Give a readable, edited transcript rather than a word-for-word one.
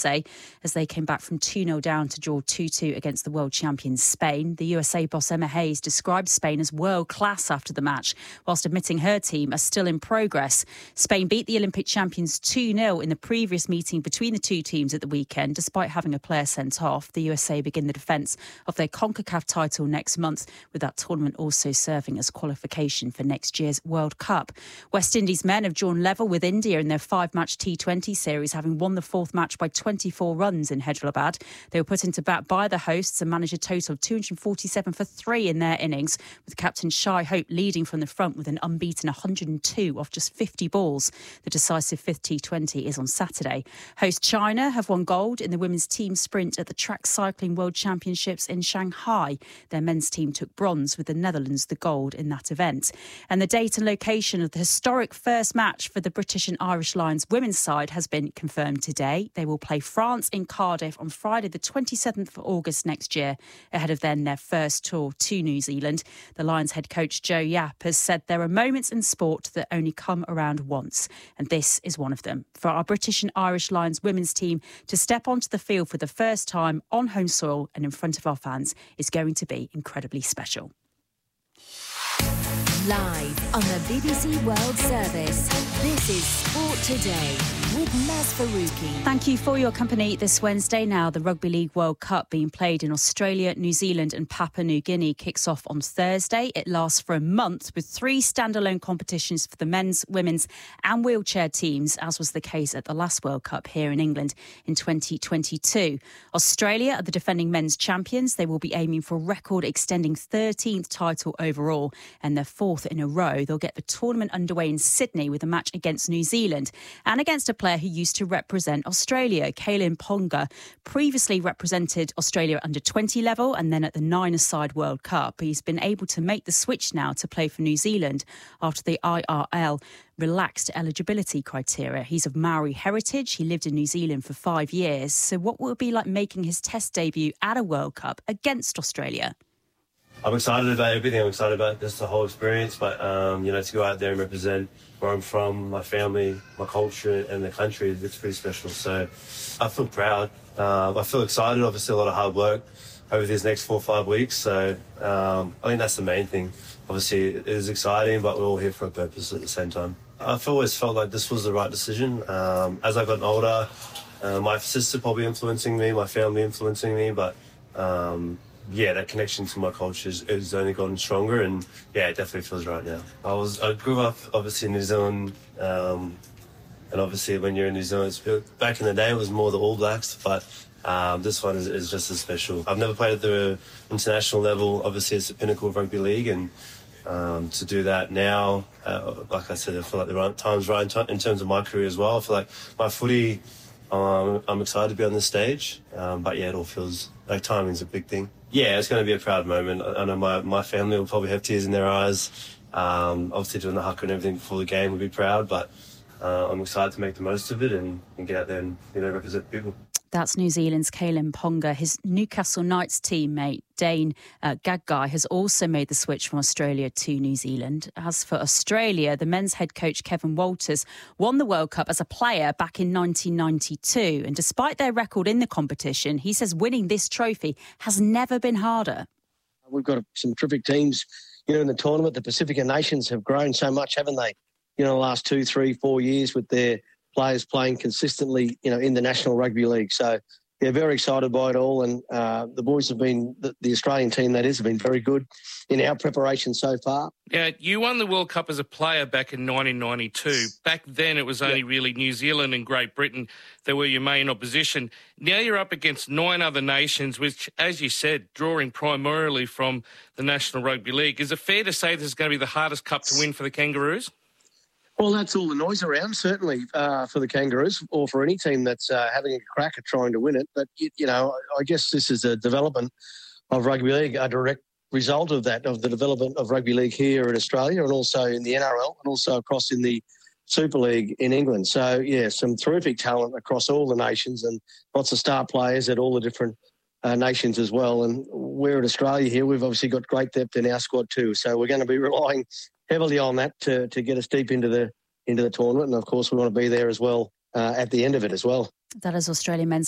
USA as they came back from 2-0 down to draw 2-2 against the world champions Spain. The USA boss Emma Hayes described Spain as world-class after the match, whilst admitting her team are still in progress. Spain beat the Olympic champions 2-0 in the previous meeting between the two teams at the weekend, despite having a player sent off. The USA begin the defence of their CONCACAF title next month, with that tournament also serving as qualification for next year's World Cup. West Indies men have drawn level with India in their 5-match T20 series, having won the fourth match by 24 runs in Hyderabad. They were put into bat by the hosts and managed a total of 247 for 3 in their innings, with captain Shai Hope leading from the front with an unbeaten 102 off just 50 balls. The decisive fifth T20 is on Saturday. Host China have won gold in the women's team sprint at the Track Cycling World Championships in Shanghai. Their men's team took bronze, with the Netherlands the gold in that event. And the date and location of the historic first match for the British and Irish Lions women's side has been confirmed today. They will play France in Cardiff on Friday the 27th of August next year, ahead of then their first tour to New Zealand. The Lions head coach Joe Yapp has said there are moments in sport that only come around once, and this is one of them. For our British and Irish Lions women's team to step onto the field for the first time on home soil and in front of our fans is going to be incredibly special. Live on the BBC World Service, this is Sport Today with Naz Faruqi. Thank you for your company this Wednesday. Now, the Rugby League World Cup being played in Australia, New Zealand and Papua New Guinea kicks off on Thursday. It lasts for a month with 3 standalone competitions for the men's, women's and wheelchair teams, as was the case at the last World Cup here in England in 2022. Australia are the defending men's champions. They will be aiming for a record-extending 13th title overall and their 4th in a row. They'll get the tournament underway in Sydney with a match against New Zealand and against a player who used to represent Australia. Kalyn Ponga previously represented Australia at under 20 level and then at the 9-a-side World Cup. He's been able to make the switch now to play for New Zealand after the IRL relaxed eligibility criteria. He's of Maori heritage. He lived in New Zealand for 5 years. So what will it be like making his Test debut at a World Cup against Australia? I'm excited about everything. I'm excited about just the whole experience, but, to go out there and represent where I'm from, my family, my culture and the country, it's pretty special. So I feel proud. I feel excited. Obviously, a lot of hard work over these next 4 or 5 weeks. So I think that's the main thing. Obviously, it is exciting, but we're all here for a purpose at the same time. I've always felt like this was the right decision. As I've gotten older, my sister probably influencing me, my family influencing me, but that connection to my culture has only gotten stronger, and it definitely feels right now. I grew up obviously in New Zealand, and obviously when you're in New Zealand, back in the day it was more the All Blacks, but this one is just as special. I've never played at the international level. Obviously it's the pinnacle of rugby league, and to do that now, like I said, I feel like the right time's right in terms of my career as well. I feel like my footy, I'm excited to be on this stage, but it all feels like timing's a big thing. Yeah, it's going to be a proud moment. I know my family will probably have tears in their eyes. Obviously doing the haka and everything before the game would be proud, but I'm excited to make the most of it and get out there and represent people. That's New Zealand's Kalyn Ponga. His Newcastle Knights teammate Dane Gagai has also made the switch from Australia to New Zealand. As for Australia, the men's head coach Kevin Walters won the World Cup as a player back in 1992. And despite their record in the competition, he says winning this trophy has never been harder. We've got some terrific teams, in the tournament. The Pacific Nations have grown so much, haven't they? The last 2, 3, 4 years with their players playing consistently, in the National Rugby League. So, very excited by it all. And the boys have been, the Australian team that is, have been very good in our preparation so far. Yeah, you won the World Cup as a player back in 1992. Back then it was only really New Zealand and Great Britain that were your main opposition. Now you're up against 9 other nations, which, as you said, drawing primarily from the National Rugby League. Is it fair to say this is going to be the hardest cup to win for the Kangaroos? Well, that's all the noise around, certainly, for the Kangaroos or for any team that's having a crack at trying to win it. But, I guess this is a development of rugby league, a direct result of that, of the development of rugby league here in Australia and also in the NRL and also across in the Super League in England. So, some terrific talent across all the nations and lots of star players at all the different nations as well. And we're at Australia here. We've obviously got great depth in our squad too. So we're going to be relying heavily on that to get us deep into the tournament. And, of course, we want to be there as well at the end of it as well. That is Australian men's